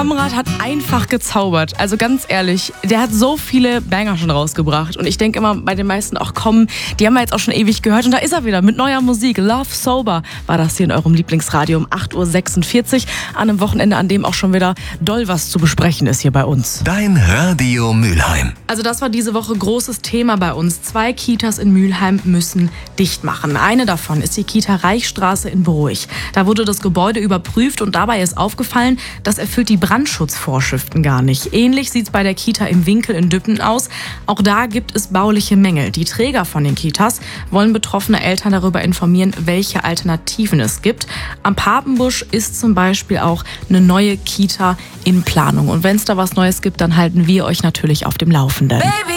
Kamrat hat einfach gezaubert. Also ganz ehrlich, der hat so viele Banger schon rausgebracht. Und ich denke immer bei den meisten auch, komm, die haben wir jetzt auch schon ewig gehört. Und da ist er wieder mit neuer Musik. Love Sober war das hier in eurem Lieblingsradio um 8.46 Uhr. An einem Wochenende, an dem auch schon wieder doll was zu besprechen ist hier bei uns. Dein Radio Mülheim. Also das war diese Woche großes Thema bei uns. 2 Kitas in Mülheim müssen dicht machen. Eine davon ist die Kita Reichstraße in Broich. Da wurde das Gebäude überprüft und dabei ist aufgefallen, das erfüllt die Brandschutzvorschriften gar nicht. Ähnlich sieht es bei der Kita im Winkel in Düppen aus. Auch da gibt es bauliche Mängel. Die Träger von den Kitas wollen betroffene Eltern darüber informieren, welche Alternativen es gibt. Am Papenbusch ist zum Beispiel auch eine neue Kita in Planung. Und wenn es da was Neues gibt, dann halten wir euch natürlich auf dem Laufenden.